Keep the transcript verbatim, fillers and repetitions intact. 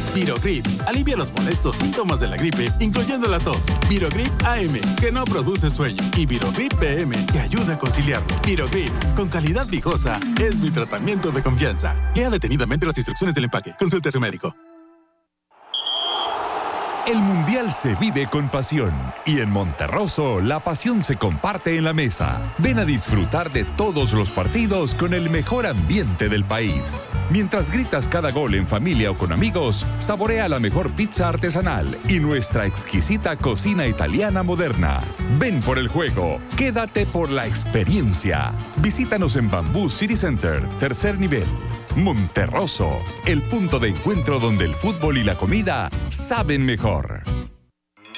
Virogrip alivia los molestos síntomas de la gripe, incluyendo la tos. Virogrip A M, que no produce sueño. Y Virogrip P M, que ayuda a conciliarlo. Virogrip, con calidad viejosa, es mi tratamiento de confianza. Lea detenidamente las instrucciones del empaque. Consulte a su médico. El Mundial se vive con pasión y en Monterroso la pasión se comparte en la mesa. Ven a disfrutar de todos los partidos con el mejor ambiente del país. Mientras gritas cada gol en familia o con amigos, saborea la mejor pizza artesanal y nuestra exquisita cocina italiana moderna. Ven por el juego, quédate por la experiencia. Visítanos en Bamboo City Center, tercer nivel. Monterroso, el punto de encuentro donde el fútbol y la comida saben mejor.